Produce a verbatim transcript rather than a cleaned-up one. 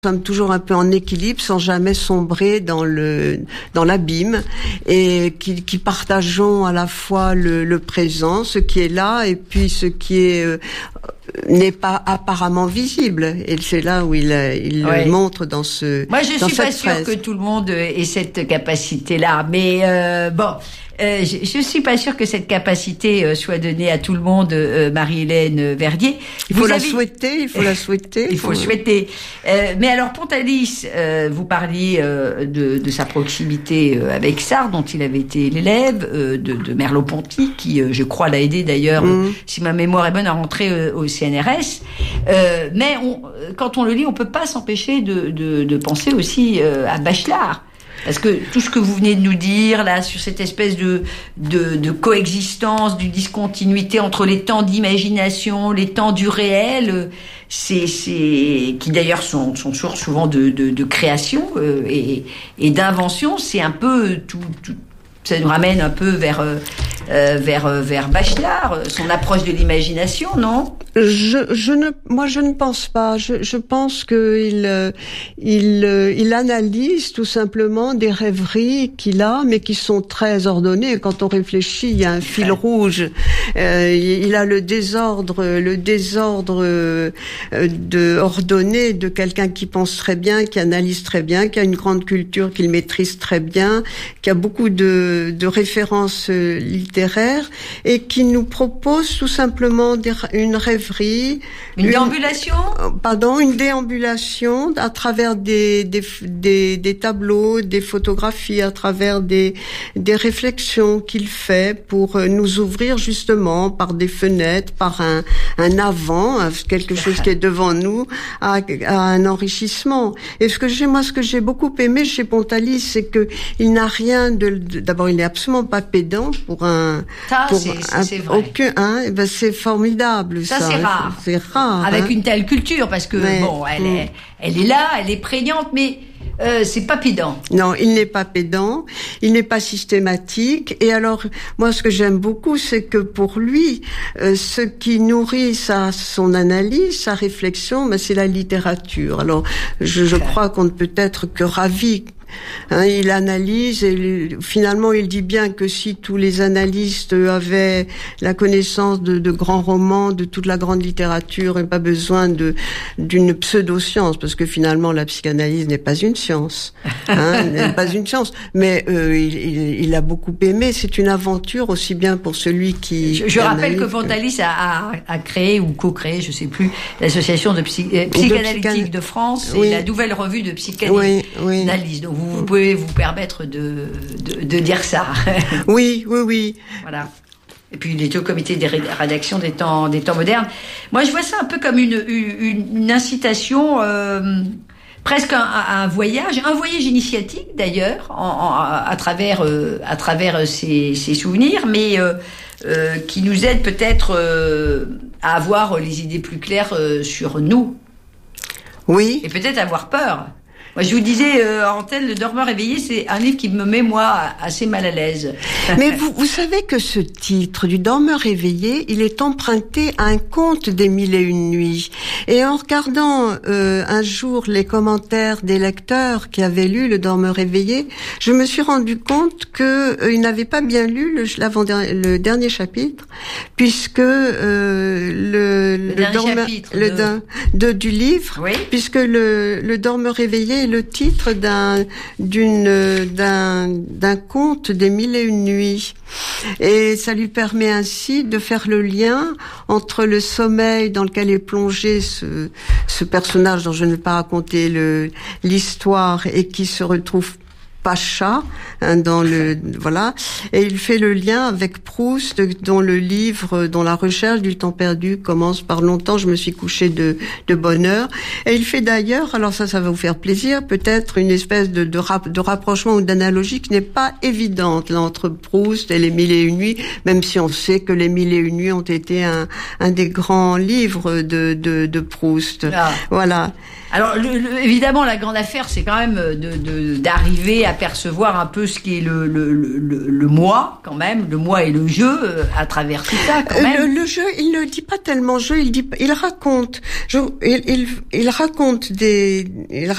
sommes toujours un peu en équilibre sans jamais sombrer dans le dans l'abîme et qui, qui partageons à la fois le, le présent, ce qui est là et puis ce qui est euh, n'est pas apparemment visible, et c'est là où il il ouais. le montre dans ce Moi je dans suis pas cette sûre fresque. que tout le monde ait cette capacité là, mais euh, bon Euh, je, je suis pas sûre que cette capacité euh, soit donnée à tout le monde, euh, Marie-Hélène Verdier. Il faut vous la avez... souhaiter, il faut la souhaiter. Il faut le souhaiter. Euh, mais alors, Pontalis, euh, vous parliez euh, de, de sa proximité euh, avec Sartre, dont il avait été l'élève, euh, de, de Merleau-Ponty, qui, euh, je crois, l'a aidé d'ailleurs, mmh. euh, si ma mémoire est bonne, à rentrer euh, au C N R S. Euh, mais on, quand on le lit, on peut pas s'empêcher de, de, de penser aussi euh, à Bachelard. Parce que tout ce que vous venez de nous dire là sur cette espèce de de, de coexistence, d'une discontinuité entre les temps d'imagination, les temps du réel, c'est c'est qui d'ailleurs sont sont source souvent de de, de création euh, et et d'invention, c'est un peu tout, tout ça nous ramène un peu vers euh, vers vers Bachelard, son approche de l'imagination, non? Je, je ne, moi je ne pense pas. Je, je pense que il, il, il analyse tout simplement des rêveries qu'il a, mais qui sont très ordonnées. Quand on réfléchit, il y a un fil rouge. Euh, il a le désordre, le désordre euh, de ordonné de quelqu'un qui pense très bien, qui analyse très bien, qui a une grande culture, qu'il maîtrise très bien, qui a beaucoup de, de références littéraires et qui nous propose tout simplement des, une rêverie. Une, une déambulation Pardon, une déambulation à travers des, des, des, des tableaux, des photographies, à travers des, des réflexions qu'il fait pour nous ouvrir justement par des fenêtres, par un, un avant, quelque chose qui est devant nous, à, à un enrichissement. Et ce que j'ai, moi, ce que j'ai beaucoup aimé chez Pontalis, c'est que il n'a rien de, de d'abord, il n'est absolument pas pédant pour un, ça, pour c'est, un, c'est vrai. aucun, hein, ben c'est formidable, ça. Ça, c'est rare. C'est rare. Avec hein. une telle culture, parce que mais, bon, elle mm. est, elle est là, elle est prégnante, mais euh, c'est pas pédant. Non, il n'est pas pédant, il n'est pas systématique. Et alors, moi, ce que j'aime beaucoup, c'est que pour lui, euh, ce qui nourrit sa son analyse, sa réflexion, ben, c'est la littérature. Alors, je, je crois qu'on ne peut être que ravi. Hein, il analyse et finalement il dit bien que si tous les analystes avaient la connaissance de, de grands romans, de toute la grande littérature, et pas besoin de d'une pseudo-science, parce que finalement la psychanalyse n'est pas une science, hein, n'est pas une science. Mais euh, il, il, il a beaucoup aimé. C'est une aventure aussi bien pour celui qui. Je, je rappelle que Pontalis a, a, a créé ou co-créé, je sais plus, l'association de psy, euh, psychanalytique de, psychan... de France oui. et la nouvelle revue de psychanalyse. Oui, oui. Donc vous pouvez vous permettre de, de, de dire ça. Oui, oui, oui. Voilà. Et puis il était au comité des rédactions des temps, des temps modernes. Moi, je vois ça un peu comme une, une, une incitation, euh, presque un, un voyage, un voyage initiatique d'ailleurs, en, en, à travers, euh, à travers ses, ses souvenirs, mais euh, euh, qui nous aide peut-être euh, à avoir les idées plus claires euh, sur nous. Oui. Et peut-être avoir peur. Moi, je vous disais, euh, en antenne, Le Dormeur éveillé, c'est un livre qui me met, moi, assez mal à l'aise. Mais vous, vous savez que ce titre du Dormeur éveillé, il est emprunté à un conte des Mille et Une Nuits. Et en regardant euh, un jour les commentaires des lecteurs qui avaient lu Le Dormeur éveillé, je me suis rendu compte que euh, ils n'avaient pas bien lu le, le dernier chapitre, puisque euh, le, le, le dernier dormeur, chapitre le de... De, du livre, oui. puisque le, le Dormeur éveillé le titre d'un d'une d'un d'un conte des Mille et Une Nuits, et ça lui permet ainsi de faire le lien entre le sommeil dans lequel est plongé ce ce personnage dont je ne vais pas raconter le l'histoire et qui se retrouve Pacha, hein, dans le voilà, et il fait le lien avec Proust, dont le livre, dont la recherche du temps perdu commence par longtemps je me suis couché de de bonne heure, et il fait d'ailleurs, alors ça ça va vous faire plaisir, peut-être une espèce de de, rap, de rapprochement ou d'analogie qui n'est pas évidente là entre Proust et les Mille et Une Nuits, même si on sait que les Mille et Une Nuits ont été un un des grands livres de de de Proust. Ah. Voilà. Alors, le, le, évidemment, la grande affaire, c'est quand même de, de, d'arriver à percevoir un peu ce qui est le, le, le, le moi, quand même, le moi et le jeu, à travers tout ça, quand même. Le, le jeu, il ne dit pas tellement jeu, il dit, il raconte, je, il, il, il raconte des, il